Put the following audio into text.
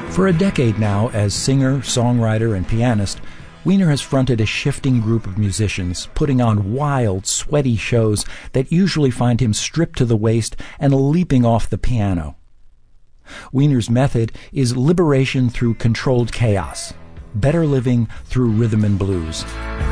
For a decade now, as singer, songwriter, and pianist, Weiner has fronted a shifting group of musicians, putting on wild, sweaty shows that usually find him stripped to the waist and leaping off the piano. Weiner's method is liberation through controlled chaos, better living through rhythm and blues.